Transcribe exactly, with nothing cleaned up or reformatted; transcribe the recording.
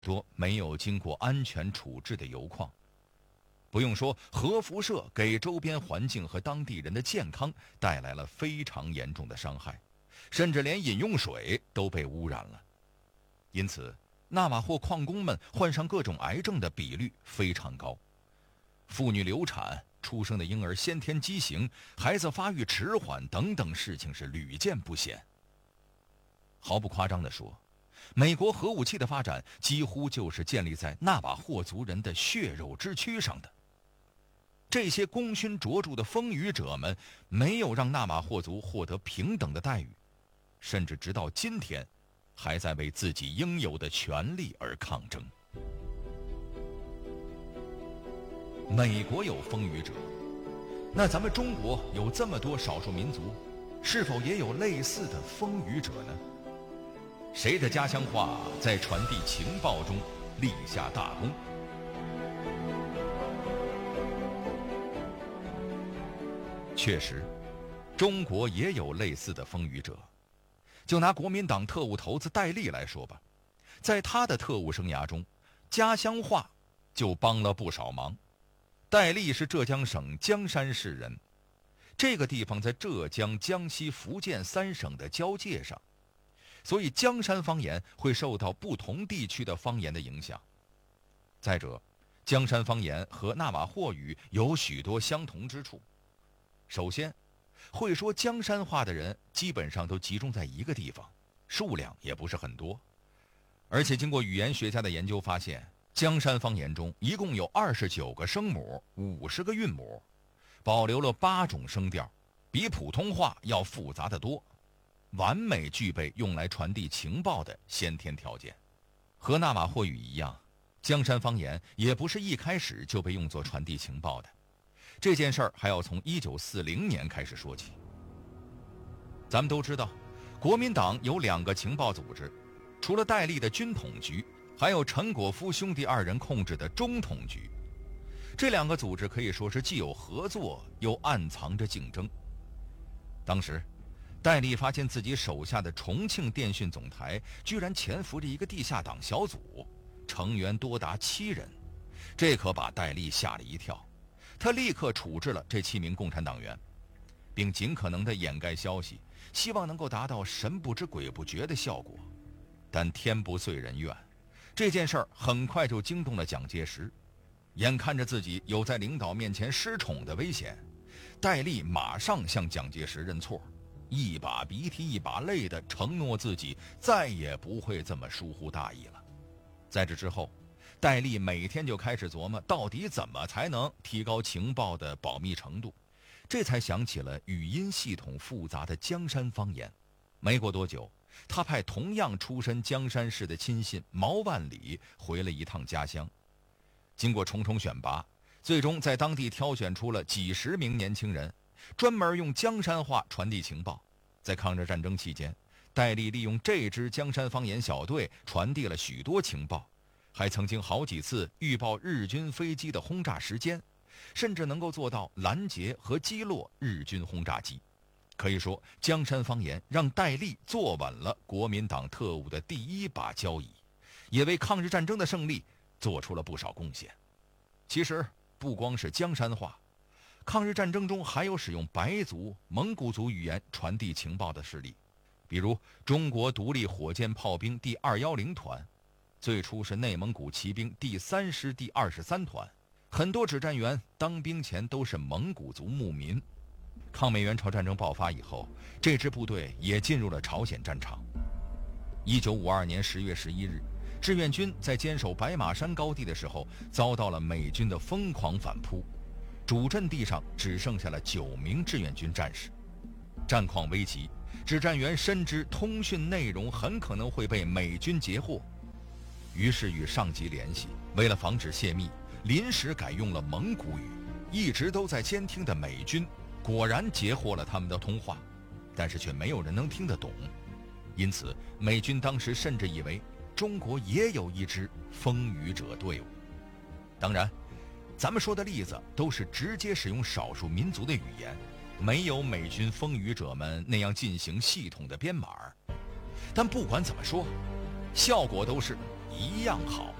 多没有经过安全处置的油矿。不用说，核辐射给周边环境和当地人的健康带来了非常严重的伤害，甚至连饮用水都被污染了。因此，纳瓦霍矿工们患上各种癌症的比率非常高，妇女流产、出生的婴儿先天畸形、孩子发育迟缓等等事情是屡见不鲜。毫不夸张地说，美国核武器的发展几乎就是建立在纳瓦霍族人的血肉之躯上的。这些功勋卓著的风雨者们没有让纳瓦霍族获得平等的待遇，甚至直到今天还在为自己应有的权利而抗争。美国有风雨者，那咱们中国有这么多少数民族，是否也有类似的风雨者呢？谁的家乡话在传递情报中立下大功？确实，中国也有类似的风雨者。就拿国民党特务头子戴笠来说吧，在他的特务生涯中，家乡话就帮了不少忙。戴笠是浙江省江山市人，这个地方在浙江、江西、福建三省的交界上，所以江山方言会受到不同地区的方言的影响。再者，江山方言和纳瓦霍语有许多相同之处。首先，会说江山话的人基本上都集中在一个地方，数量也不是很多。而且经过语言学家的研究发现，江山方言中一共有二十九个声母，五十个韵母，保留了八种声调，比普通话要复杂得多，完美具备用来传递情报的先天条件。和纳瓦霍语一样，江山方言也不是一开始就被用作传递情报的。这件事儿还要从一九四零年开始说起。咱们都知道，国民党有两个情报组织，除了戴笠的军统局，还有陈果夫兄弟二人控制的中统局。这两个组织可以说是既有合作，又暗藏着竞争。当时，戴笠发现自己手下的重庆电讯总台居然潜伏着一个地下党小组，成员多达七人，这可把戴笠吓了一跳。他立刻处置了这七名共产党员，并尽可能地掩盖消息，希望能够达到神不知鬼不觉的效果。但天不遂人愿，这件事儿很快就惊动了蒋介石。眼看着自己有在领导面前失宠的危险，戴笠马上向蒋介石认错，一把鼻涕一把泪地承诺自己再也不会这么疏忽大意了。在这之后，戴笠每天就开始琢磨到底怎么才能提高情报的保密程度，这才想起了语音系统复杂的江山方言。没过多久，他派同样出身江山市的亲信毛万里回了一趟家乡。经过重重选拔，最终在当地挑选出了几十名年轻人，专门用江山话传递情报。在抗日战争期间，戴笠利用这支江山方言小队传递了许多情报，还曾经好几次预报日军飞机的轰炸时间，甚至能够做到拦截和击落日军轰炸机。可以说，江山方言让戴笠坐稳了国民党特务的第一把交椅，也为抗日战争的胜利做出了不少贡献。其实，不光是江山话，抗日战争中还有使用白族、蒙古族语言传递情报的事例，比如中国独立火箭炮兵第二一零团，最初是内蒙古骑兵第三师第二十三团，很多指战员当兵前都是蒙古族牧民。抗美援朝战争爆发以后，这支部队也进入了朝鲜战场。一九五二年十月十一日，志愿军在坚守白马山高地的时候，遭到了美军的疯狂反扑，主阵地上只剩下了九名志愿军战士。战况危急，指战员深知通讯内容很可能会被美军截获，于是与上级联系，为了防止泄密，临时改用了蒙古语。一直都在监听的美军果然截获了他们的通话，但是却没有人能听得懂。因此，美军当时甚至以为中国也有一支风雨者队伍。当然，咱们说的例子都是直接使用少数民族的语言，没有美军风雨者们那样进行系统的编码。但不管怎么说，效果都是一样好。